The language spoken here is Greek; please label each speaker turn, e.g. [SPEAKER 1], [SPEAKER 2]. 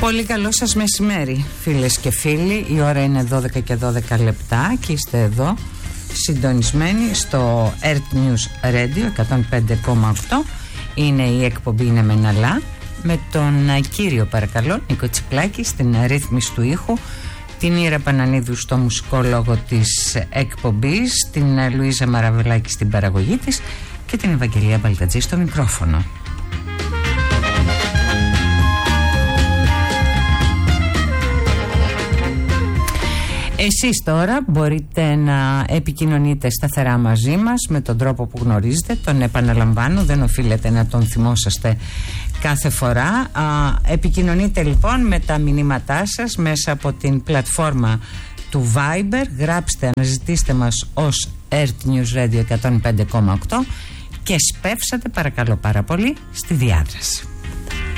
[SPEAKER 1] Πολύ καλό σας μεσημέρι, φίλες και φίλοι. Η ώρα είναι 12 και 12 λεπτά και είστε εδώ συντονισμένοι στο Earth News Radio 105,8. Είναι η εκπομπή «Είναι Μεναλά» με τον κύριο παρακαλώ Νίκο Τσιπλάκη στην ρύθμιση του ήχου, την Ήρα Πανανίδου στο μουσικό λόγο της εκπομπής, την Λουίζα Μαραβελάκη στην παραγωγή της και την Ευαγγελία Μπαλτατζή στο μικρόφωνο. Εσείς τώρα μπορείτε να επικοινωνείτε σταθερά μαζί μας με τον τρόπο που γνωρίζετε. Τον επαναλαμβάνω, δεν οφείλετε να τον θυμόσαστε κάθε φορά. Επικοινωνείτε λοιπόν με τα μηνύματά σας μέσα από την πλατφόρμα του Viber. Γράψτε, αναζητήστε μας ως Earth News Radio 105,8 και σπεύσατε παρακαλώ πάρα πολύ στη διάδραση.